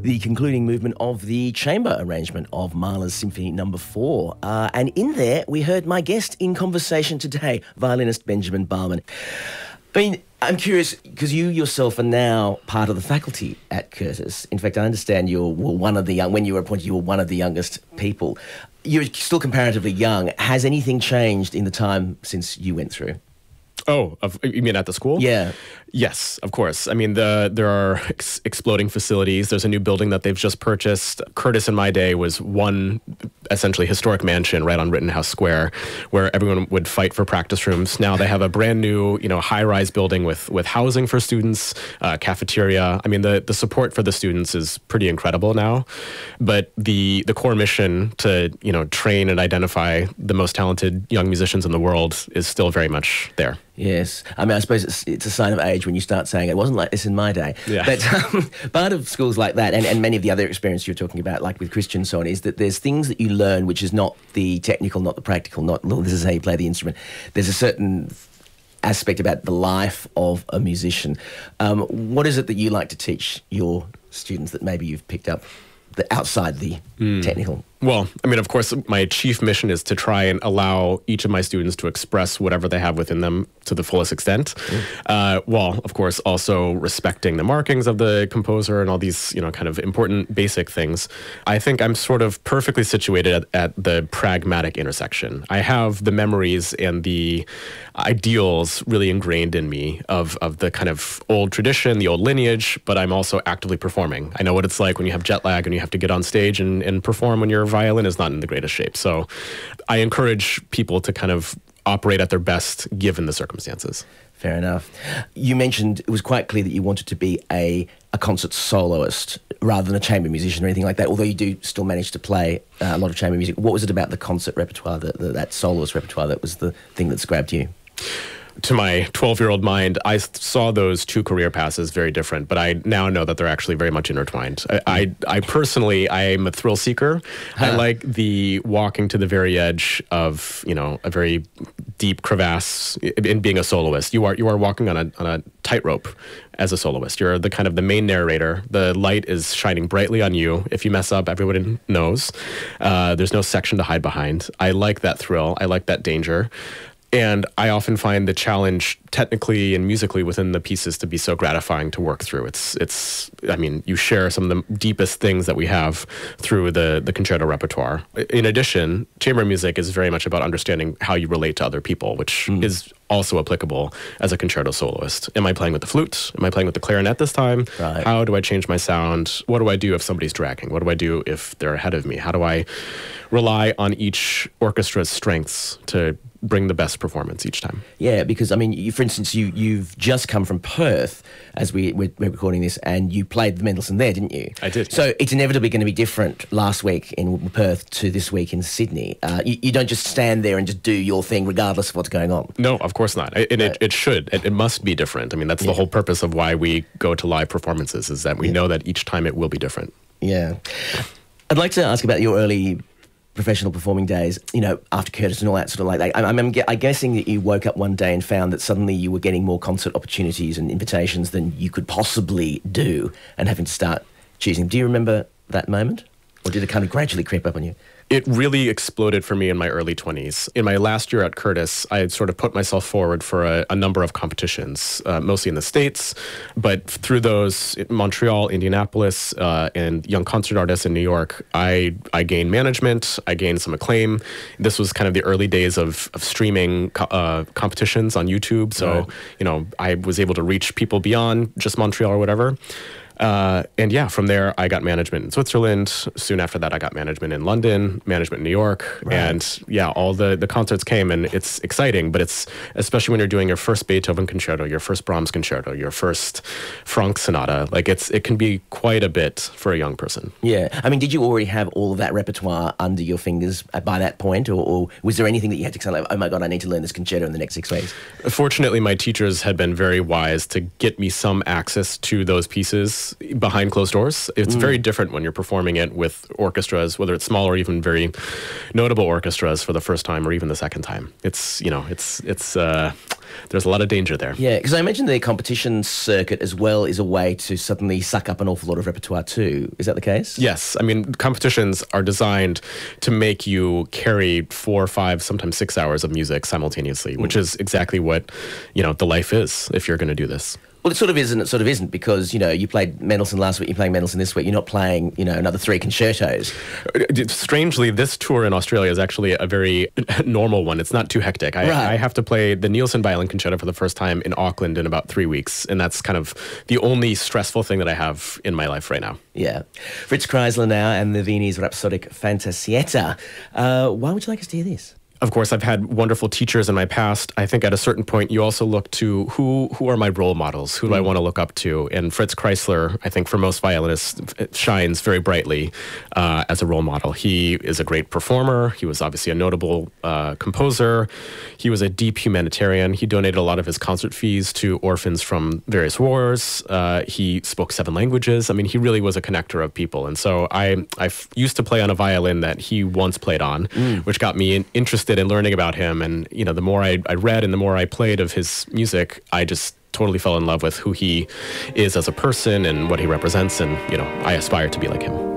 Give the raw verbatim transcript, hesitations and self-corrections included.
the concluding movement of the chamber arrangement of Mahler's Symphony Number Four. Uh, and in there, we heard my guest in conversation today, violinist Benjamin Baumann. I mean, I'm curious, because you yourself are now part of the faculty at Curtis. In fact, I understand you were one of the young, when you were appointed, you were one of the youngest people. You're still comparatively young. Has anything changed in the time since you went through? Oh, of, you mean at the school? Yeah. Yes, of course. I mean, the there are ex- exploding facilities. There's a new building that they've just purchased. Curtis in my day was one essentially historic mansion right on Rittenhouse Square where everyone would fight for practice rooms. Now they have a brand new, you know, high-rise building with with housing for students, uh, cafeteria. I mean, the, the support for the students is pretty incredible now. But the the core mission to, you know, train and identify the most talented young musicians in the world is still very much there. Yes. I mean, I suppose it's, it's a sign of age when you start saying it wasn't like this in my day. Yeah. But um, part of schools like that, and, and many of the other experiences you're talking about, like with Christian and so on, is that there's things that you learn which is not the technical, not the practical, not, well, this is how you play the instrument. There's a certain aspect about the life of a musician. Um, what is it that you like to teach your students that maybe you've picked up the, outside the mm. technical? Well, I mean, of course, my chief mission is to try and allow each of my students to express whatever they have within them to the fullest extent, mm. uh, while, of course, also respecting the markings of the composer and all these, you know, kind of important basic things. I think I'm sort of perfectly situated at, at the pragmatic intersection. I have the memories and the ideals really ingrained in me of, of the kind of old tradition, the old lineage, but I'm also actively performing. I know what it's like when you have jet lag and you have to get on stage and, and perform when your violin is not in the greatest shape. So I encourage people to kind of operate at their best given the circumstances. Fair enough. You mentioned it was quite clear that you wanted to be a, a concert soloist rather than a chamber musician or anything like that, although you do still manage to play uh, a lot of chamber music. What was it about the concert repertoire, the, the, that soloist repertoire, that was the thing that's grabbed you? To my twelve-year-old mind, I saw those two career paths very different, but I now know that they're actually very much intertwined. I, I, I personally, I am a thrill seeker. Huh. I like the walking to the very edge of, you know, a very deep crevasse in being a soloist. You are you are walking on a on a tightrope as a soloist. You're the kind of the main narrator. The light is shining brightly on you. If you mess up, everybody knows. Uh, there's no section to hide behind. I like that thrill. I like that danger. And I often find the challenge technically and musically within the pieces to be so gratifying to work through. It's, it's. I mean, you share some of the deepest things that we have through the, the concerto repertoire. In addition, chamber music is very much about understanding how you relate to other people, which mm. is also applicable as a concerto soloist. Am I playing with the flute? Am I playing with the clarinet this time? Right. How do I change my sound? What do I do if somebody's dragging? What do I do if they're ahead of me? How do I rely on each orchestra's strengths to bring the best performance each time? Yeah, because, I mean, you, for instance, you, you've just come from Perth as we, we're, we're recording this, and you played the Mendelssohn there, didn't you? I did. So it's inevitably going to be different last week in Perth to this week in Sydney. Uh, you, you don't just stand there and just do your thing regardless of what's going on. No, of course not. And it, it should. It, it must be different. I mean, that's yeah. the whole purpose of why we go to live performances, is that we yeah. know that each time it will be different. Yeah. I'd like to ask about your early professional performing days, you know, after Curtis and all that sort of like that. I'm, I'm, I'm guessing that you woke up one day and found that suddenly you were getting more concert opportunities and invitations than you could possibly do and having to start choosing. Do you remember that moment? Or did it kind of gradually creep up on you? It really exploded for me in my early twenties. In my last year at Curtis, I had sort of put myself forward for a, a number of competitions, uh, mostly in the States, but through those, Montreal, Indianapolis, uh, and Young Concert Artists in New York, I, I gained management, I gained some acclaim. This was kind of the early days of, of streaming co- uh, competitions on YouTube, so, right. you know, I was able to reach people beyond just Montreal or whatever. Uh, and yeah, from there, I got management in Switzerland. Soon after that, I got management in London, management in New York. Right. And yeah, all the, the concerts came, and it's exciting, but it's, especially when you're doing your first Beethoven concerto, your first Brahms concerto, your first Franck sonata, like it's, it can be quite a bit for a young person. Yeah. I mean, did you already have all of that repertoire under your fingers by that point, or, or was there anything that you had to say, like, oh my God, I need to learn this concerto in the next six weeks? Fortunately, my teachers had been very wise to get me some access to those pieces behind closed doors. It's mm. very different when you're performing it with orchestras, whether it's small or even very notable orchestras for the first time or even the second time. It's, you know, it's, it's, uh, there's a lot of danger there. Yeah, because I imagine the competition circuit as well is a way to suddenly suck up an awful lot of repertoire too. Is that the case? Yes. I mean, competitions are designed to make you carry four, five, sometimes six hours of music simultaneously, which is exactly what, you know, the life is if you're going to do this. Well, it sort of is and it sort of isn't because, you know, you played Mendelssohn last week, you're playing Mendelssohn this week, you're not playing, you know, another three concertos. Strangely, this tour in Australia is actually a very normal one. It's not too hectic. I, Right. I have to play the Nielsen Violin Concerto for the first time in Auckland in about three weeks, and that's kind of the only stressful thing that I have in my life right now. Yeah. Fritz Kreisler now and the Viennese Rhapsodic Fantasietta. Uh, why would you like us to hear this? Of course, I've had wonderful teachers in my past. I think at a certain point, you also look to who who are my role models? Who do I want to look up to? And Fritz Kreisler, I think for most violinists, shines very brightly uh, as a role model. He is a great performer. He was obviously a notable uh, composer. He was a deep humanitarian. He donated a lot of his concert fees to orphans from various wars. Uh, he spoke seven languages. I mean, he really was a connector of people. And so I, I f- used to play on a violin that he once played on, mm. which got me in, interested in learning about him. And, you know, the more I, I read and the more I played of his music, I just totally fell in love with who he is as a person and what he represents. And, you know, I aspire to be like him.